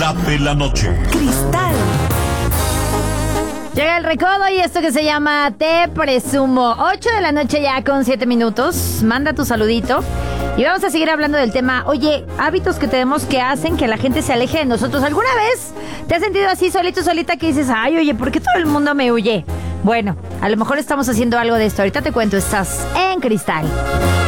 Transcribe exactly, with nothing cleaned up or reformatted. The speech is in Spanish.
late la noche. Cristal. Llega el recodo y esto que se llama Te Presumo. ocho de la noche ya con siete minutos. Manda tu saludito. Y vamos a seguir hablando del tema. Oye, hábitos que tenemos que hacen que la gente se aleje de nosotros. ¿Alguna vez te has sentido así solito, solita, que dices, ay, oye, ¿por qué todo el mundo me huye? Bueno, a lo mejor estamos haciendo algo de esto. Ahorita te cuento, estás en Cristal.